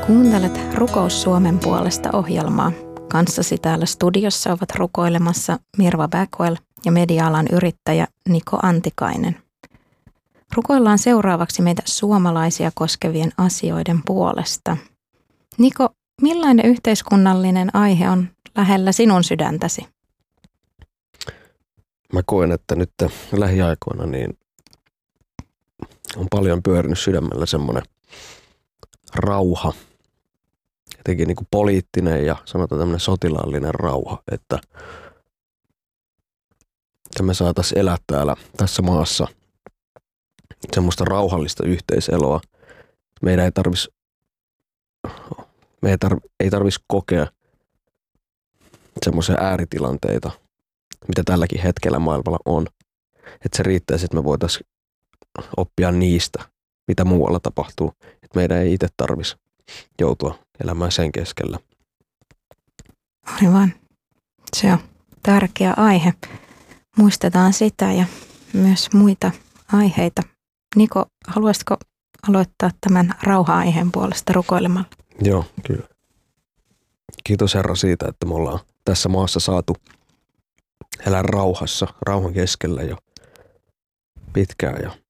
Kuuntelet Rukous Suomen puolesta -ohjelmaa. Kanssasi täällä studiossa ovat rukoilemassa Mirva Backwell ja media-alan yrittäjä Niko Antikainen. Rukoillaan seuraavaksi meitä suomalaisia koskevien asioiden puolesta. Niko, millainen yhteiskunnallinen aihe on lähellä sinun sydäntäsi? Mä koen, että nyt lähiaikoina niin on paljon pyörinyt sydämellä semmoinen rauha, jotenkin niin kuin poliittinen ja sanotaan tämmöinen sotilaallinen rauha, että me saataisiin elää tässä maassa semmoista rauhallista yhteiseloa. Meidän ei tarvitsisi kokea semmoisia ääritilanteita, mitä tälläkin hetkellä maailmalla on. Että se riittäisi, että me voitaisiin oppia niistä, mitä muualla tapahtuu. Että meidän ei itse tarvitsisi joutua elämään sen keskellä. Aivan. Se on tärkeä aihe. Muistetaan sitä ja myös muita aiheita. Niko, haluaisitko aloittaa tämän rauha-aiheen puolesta rukoilemalla? Joo, kyllä. Kiitos Herra siitä, että me ollaan tässä maassa saatu elää rauhassa, rauhan keskellä jo pitkään. Ja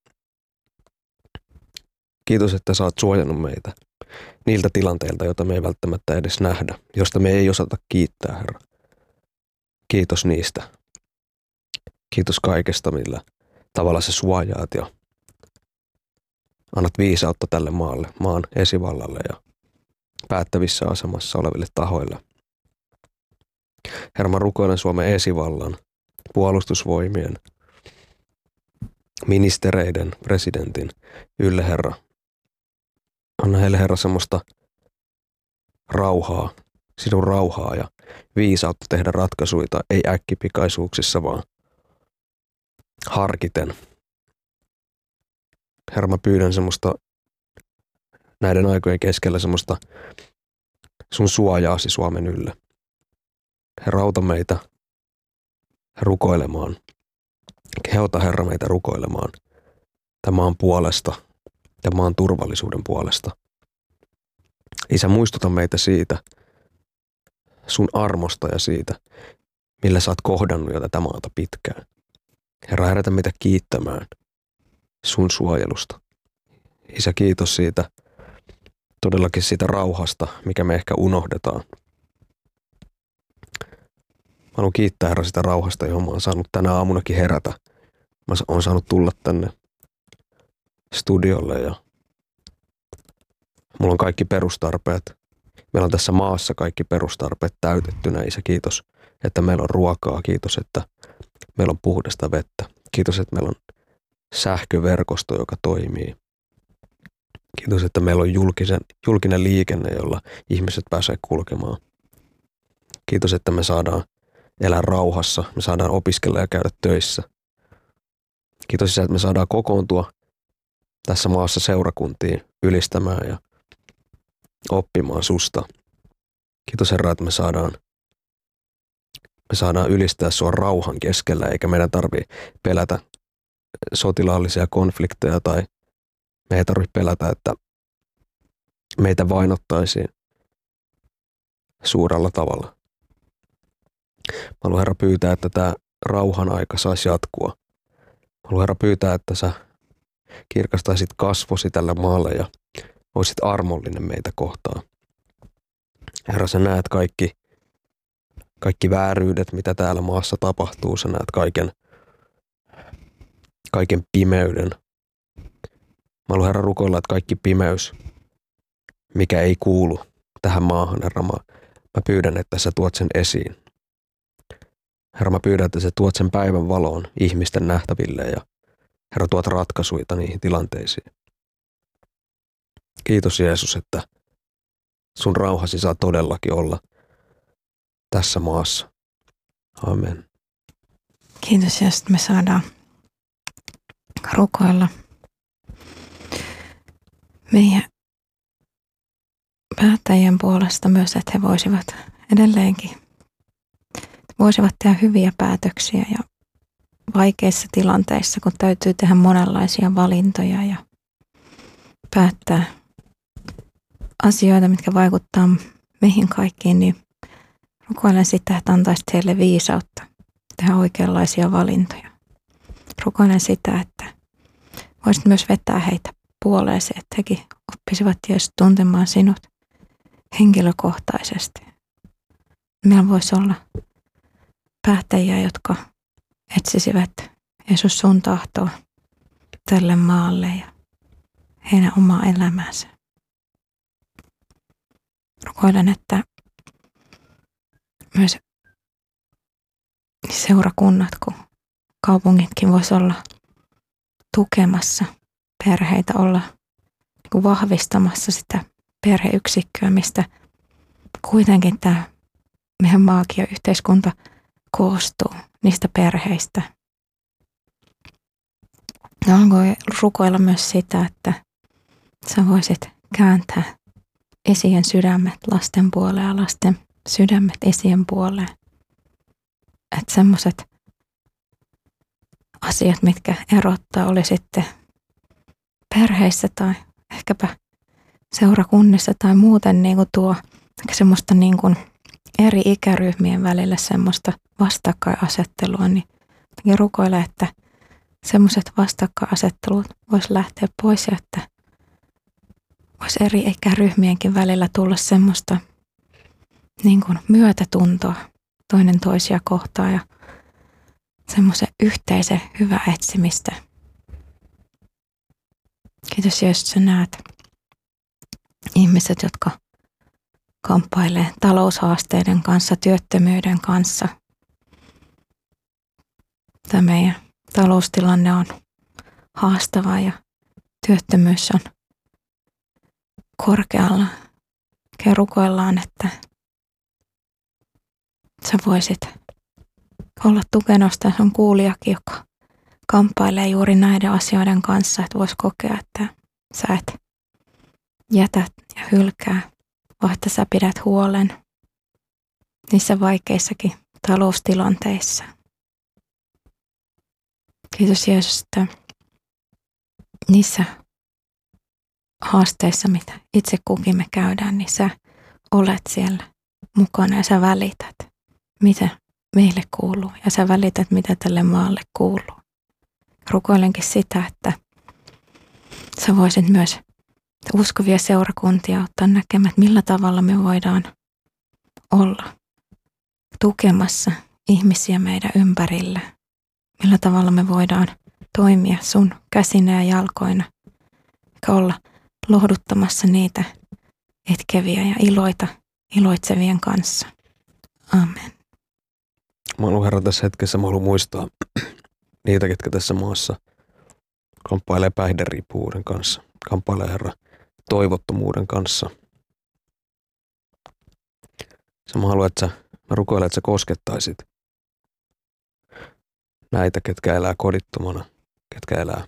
kiitos, että sä oot suojannut meitä niiltä tilanteilta, joita me ei välttämättä edes nähdä, josta me ei osata kiittää, Herra. Kiitos niistä. Kiitos kaikesta, millä tavalla sä suojaat ja annat viisautta tälle maalle, maan esivallalle ja päättävissä asemassa oleville tahoille. Herra, mä rukoilen Suomen esivallan, puolustusvoimien, ministereiden, presidentin ylle, Herra. Anna heille, Herra, semmoista rauhaa, sinun rauhaa ja viisautta tehdä ratkaisuja, ei äkkipikaisuuksissa, vaan harkiten. Herra, mä pyydän semmoista näiden aikojen keskellä semmoista sun suojaasi Suomen ylle. Herra, auta meitä rukoilemaan. Kehota, Herra, meitä rukoilemaan tämän maan puolesta, tämän maan turvallisuuden puolesta. Isä, muistuta meitä siitä, sun armosta ja siitä, millä sä oot kohdannut jo tätä maata pitkään. Herra, herätä meitä kiittämään sun suojelusta. Isä, kiitos siitä, todellakin siitä rauhasta, mikä me ehkä unohdetaan. Mä haluan kiittää, Herra, sitä rauhasta, johon mä oon saanut tänä aamunakin herätä. Mä oon saanut tulla tänne studiolle ja mulla on kaikki perustarpeet. Meillä on tässä maassa kaikki perustarpeet täytettynä. Isä, kiitos, että meillä on ruokaa. Kiitos, että meillä on puhdasta vettä. Kiitos, että meillä on sähköverkosto, joka toimii. Kiitos, että meillä on julkinen liikenne, jolla ihmiset pääsee kulkemaan. Kiitos, että me saadaan elää rauhassa, me saadaan opiskella ja käydä töissä. Kiitos, että me saadaan kokoontua tässä maassa seurakuntiin ylistämään ja oppimaan susta. Kiitos, Herra, että me saadaan ylistää sua rauhan keskellä, eikä meidän tarvitse pelätä sotilaallisia konflikteja tai me ei tarvitse pelätä, että meitä vainottaisiin suurella tavalla. Mä haluan, Herra, pyytää, että tämä rauhan aika saisi jatkua. Mä haluan, Herra, pyytää, että sä kirkastaisit kasvosi tällä maalle ja olisit armollinen meitä kohtaan. Herra, sä näet kaikki vääryydet, mitä täällä maassa tapahtuu. Sä näet kaiken pimeyden. Mä haluan, Herra, rukoilla, että kaikki pimeys, mikä ei kuulu tähän maahan, Herra, mä pyydän, että sä tuot sen esiin. Herra, mä pyydän, että sä tuot sen päivän valoon ihmisten nähtäville ja Herra, tuot ratkaisuja niihin tilanteisiin. Kiitos, Jeesus, että sun rauhasi saa todellakin olla tässä maassa. Amen. Kiitos, Jeesus, että me saadaan rukoilla meidän päättäjien puolesta myös, että he voisivat edelleenkin tehdä hyviä päätöksiä ja vaikeissa tilanteissa, kun täytyy tehdä monenlaisia valintoja ja päättää asioita, mitkä vaikuttaa meihin kaikkiin, niin rukoilen sitä, että antaisit heille viisautta tehdä oikeanlaisia valintoja. Rukoilen sitä, että voisit myös vetää heitä puoleesi, että hekin oppisivat Jeesus tuntemaan sinut henkilökohtaisesti. Meillä voisi olla päättäjiä, jotka etsisivät Jeesus sun tahtoa tälle maalle ja heidän omaa elämäänsä. Rukoilen, että myös seurakunnat, kun kaupungitkin voisi olla tukemassa perheitä, olla vahvistamassa sitä perheyksikköä, mistä kuitenkin tämä meidän maakin ja yhteiskunta koostuu niistä perheistä. Ja alkoi rukoilla myös sitä, että sä voisit kääntää isien sydämet lasten puoleen ja lasten sydämet isien puoleen. Että semmoiset asiat, mitkä erottaa, oli sitten perheissä tai ehkäpä seurakunnissa tai muuten niin kuin tuo semmoista niin kuin eri ikäryhmien välillä semmoista vastakkainasettelua, niin rukoilee, että semmoiset vastakkainasettelut vois lähteä pois ja että voisi eri ikäryhmienkin välillä tulla semmoista niin kuin myötätuntoa toinen toisia kohtaan ja semmoisen yhteisen hyvää etsimistä. Kiitos Jeesus, että sä näet ihmiset, jotka kamppailee taloushaasteiden kanssa, työttömyyden kanssa. Tämä meidän taloustilanne on haastava ja työttömyys on korkealla. Ja rukoillaan, että sä voisit olla tukena sun kuulijakin, joka kamppailee juuri näiden asioiden kanssa, että vois kokea, että sä et jätä ja hylkää, vaan että sä pidät huolen niissä vaikeissakin taloustilanteissa. Kiitos Jeesus, että niissä haasteissa, mitä itse kukin me käydään, niin sä olet siellä mukana ja sä välität, mitä meille kuuluu ja sä välität, mitä tälle maalle kuuluu. Rukoilenkin sitä, että sä voisit myös uskovia seurakuntia ottaa näkemään, että millä tavalla me voidaan olla tukemassa ihmisiä meidän ympärillä. Millä tavalla me voidaan toimia sun käsinä ja jalkoina, eikä olla lohduttamassa niitä etkeviä ja iloitsevien kanssa. Amen. Mä haluan Herra tässä hetkessä, mä haluan muistaa niitä, ketkä tässä maassa kamppailee päihderiippuvuuden kanssa. Kamppailee Herra toivottomuuden kanssa. Mä haluan, mä rukoilen, että sä koskettaisit näitä, ketkä elää kodittomana, ketkä elää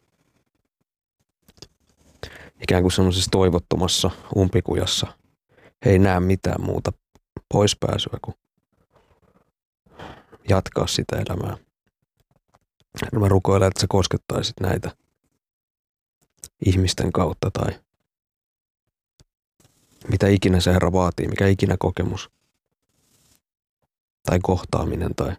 ikään kuin semmoisessa toivottomassa umpikujassa. He ei näe mitään muuta poispääsyä kuin jatkaa sitä elämää. Mä rukoilen, että sä koskettaisit näitä ihmisten kautta tai mitä ikinä se Herra vaatii, mikä ikinä kokemus tai kohtaaminen tai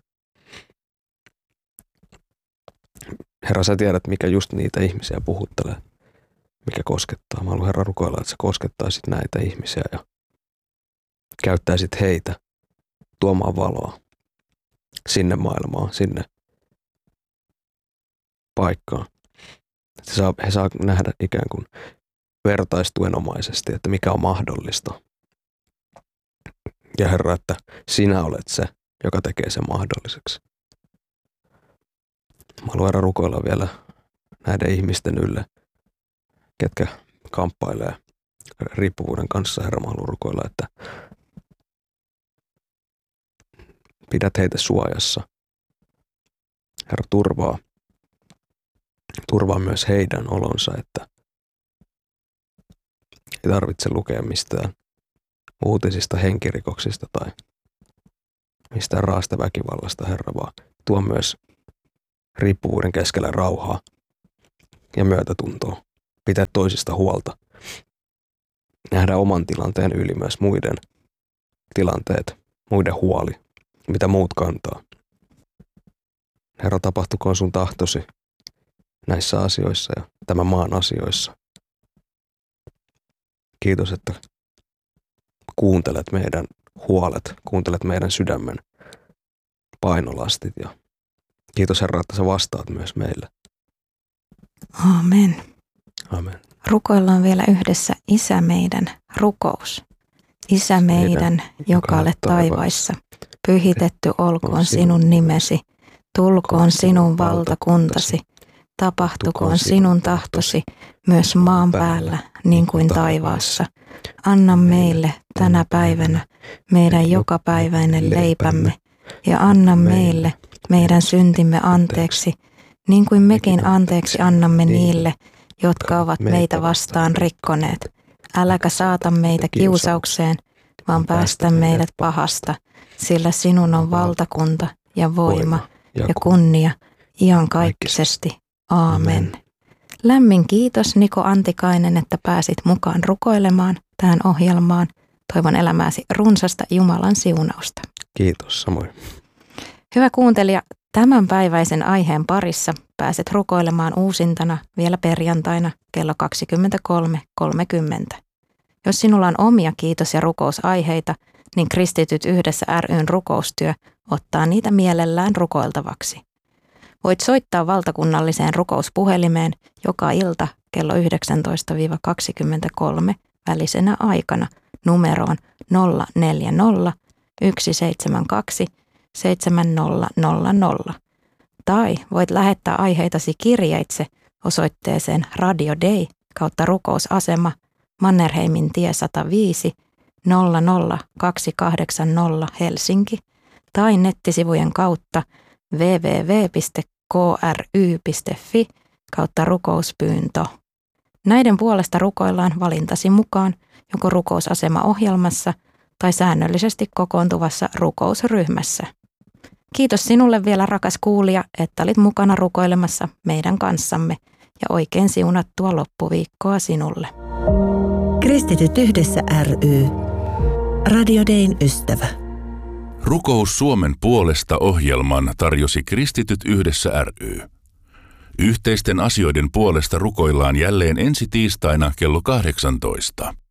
Herra, sä tiedät, mikä just niitä ihmisiä puhuttelee, mikä koskettaa. Mä haluan Herra rukoilla, että sä koskettaisit näitä ihmisiä ja käyttäisit heitä tuomaan valoa sinne maailmaan, sinne paikkaan. He saa nähdä ikään kuin vertaistuenomaisesti, että mikä on mahdollista. Ja Herra, että sinä olet se, joka tekee sen mahdolliseksi. Mä haluan Herra rukoilla vielä näiden ihmisten ylle, ketkä kamppailee riippuvuuden kanssa. Herra, mä haluan rukoilla, että pidät heitä suojassa. Herra, turvaa myös heidän olonsa, että ei tarvitse lukea mistään uutisista henkirikoksista tai mistään raasta väkivallasta, Herra, vaan tuo myös riippuvuuden keskellä rauhaa ja myötätuntoa. Pitää toisista huolta. nähdä oman tilanteen yli myös muiden tilanteet, muiden huoli, mitä muut kantaa. Herra, tapahtukoon sun tahtosi näissä asioissa ja tämän maan asioissa. Kiitos, että kuuntelet meidän huolet, kuuntelet meidän sydämen painolastit ja kiitos Herra, että sä vastaat myös meille. Aamen. Amen. Rukoillaan vielä yhdessä Isä meidän rukous. Isä meidän, joka olet taivaissa, pyhitetty olkoon sinun nimesi, tulkoon sinun valtakuntasi, tapahtukoon sinun tahtosi myös maan päällä niin kuin taivaassa. Anna meille tänä päivänä meidän jokapäiväinen leipämme ja anna meille meidän syntimme anteeksi, niin kuin mekin anteeksi annamme niille, jotka ovat meitä vastaan rikkoneet. Äläkä saata meitä kiusaukseen, vaan päästä meidät pahasta, sillä sinun on valtakunta ja voima ja kunnia iankaikkisesti. Aamen. Lämmin kiitos Niko Antikainen, että pääsit mukaan rukoilemaan tähän ohjelmaan. Toivon elämääsi runsasta Jumalan siunausta. Kiitos, samoin. Hyvä kuuntelija, tämänpäiväisen aiheen parissa pääset rukoilemaan uusintana vielä perjantaina kello 23.30. Jos sinulla on omia kiitos- ja rukousaiheita, niin Kristityt yhdessä ry:n rukoustyö ottaa niitä mielellään rukoiltavaksi. Voit soittaa valtakunnalliseen rukouspuhelimeen joka ilta kello 19-23 välisenä aikana numeroon 040 172 7000. Tai voit lähettää aiheitasi kirjeitse osoitteeseen Radio Day /rukousasema Mannerheimin tie 105 00280 Helsinki tai nettisivujen kautta www.kry.fi/rukouspyyntö. Näiden puolesta rukoillaan valintasi mukaan joko rukousasema-ohjelmassa tai säännöllisesti kokoontuvassa rukousryhmässä. Kiitos sinulle vielä, rakas kuulija, että olit mukana rukoilemassa meidän kanssamme ja oikein siunattua loppuviikkoa sinulle. Kristityt yhdessä ry. Radio Dayn ystävä. Rukous Suomen puolesta -ohjelman tarjosi Kristityt yhdessä ry. Yhteisten asioiden puolesta rukoillaan jälleen ensi tiistaina kello 18.